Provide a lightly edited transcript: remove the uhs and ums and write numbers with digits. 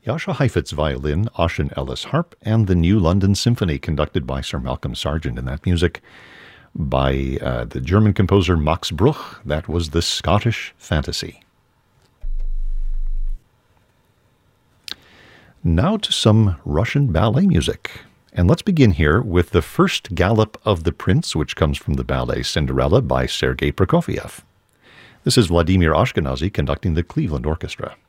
Jascha Heifetz violin, Ossian Ellis harp, and the New London Symphony conducted by Sir Malcolm Sargent. And that music by the German composer Max Bruch. That was the Scottish Fantasy. Now to some Russian ballet music. And let's begin here with the first Gallop of the Prince, which comes from the ballet Cinderella by Sergei Prokofiev. This is Vladimir Ashkenazy conducting the Cleveland Orchestra.